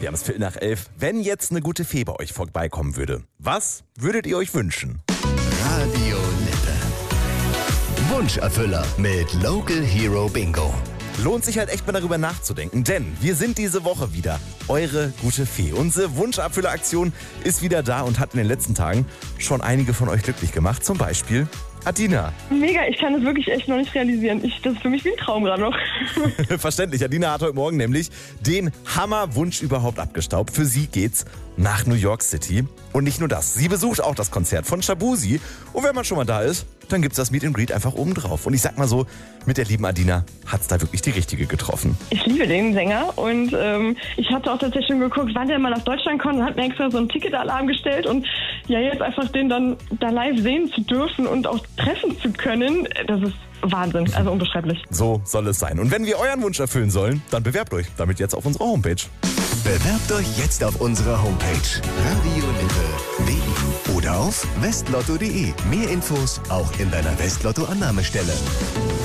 Wir haben es 11:15. Wenn jetzt eine gute Fee bei euch vorbeikommen würde, was würdet ihr euch wünschen? Radio Lippe. Wunscherfüller mit Local Hero Bingo. Lohnt sich halt echt mal darüber nachzudenken, denn wir sind diese Woche wieder eure gute Fee. Unsere Wunschabfüller-Aktion ist wieder da und hat in den letzten Tagen schon einige von euch glücklich gemacht. Zum Beispiel Adina. Mega, ich kann das wirklich echt noch nicht realisieren. Das ist für mich wie ein Traum gerade noch. Verständlich. Adina hat heute Morgen nämlich den Hammerwunsch überhaupt abgestaubt. Für sie geht's nach New York City. Und nicht nur das, sie besucht auch das Konzert von Shaboozey. Und wenn man schon mal da ist, dann gibt's das Meet and Greet einfach oben drauf. Und ich sag mal so, mit der lieben Adina hat's da wirklich die richtige getroffen. Ich liebe den Sänger und ich hatte auch tatsächlich schon geguckt, wann der mal nach Deutschland kommt und hat mir extra so einen Ticketalarm gestellt. Und ja, jetzt einfach den dann da live sehen zu dürfen und auch treffen zu können, das ist Wahnsinn, also unbeschreiblich. So soll es sein. Und wenn wir euren Wunsch erfüllen sollen, dann bewerbt euch damit jetzt auf unserer Homepage. Bewerbt euch jetzt auf unserer Homepage radiolippe.de oder auf westlotto.de. Mehr Infos auch in deiner Westlotto-Annahmestelle.